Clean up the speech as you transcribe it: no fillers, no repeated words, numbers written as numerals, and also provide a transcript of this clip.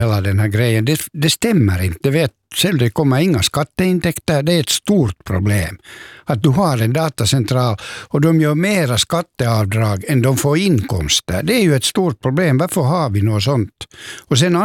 hela den här grejen. Det stämmer inte. Vet själv, det kommer inga skatteintäkter. Det är ett stort problem. Att du har en datacentral och de gör mera skatteavdrag än de får inkomster. Det är ju ett stort problem. Varför har vi något sånt? Och sen